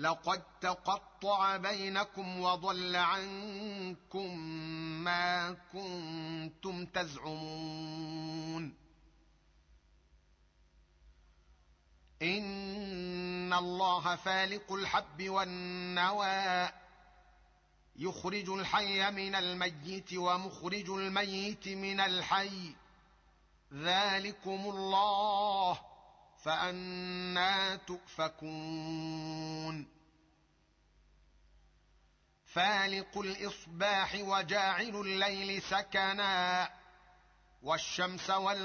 لقد تقطع بينكم وضل عنكم ما كنتم تزعمون إن الله فالق الحب والنوى يخرج الحي من الميت ومخرج الميت من الحي ذلكم الله فأنى تؤفكون فالق الإصباح وجاعل الليل سكنا والشمس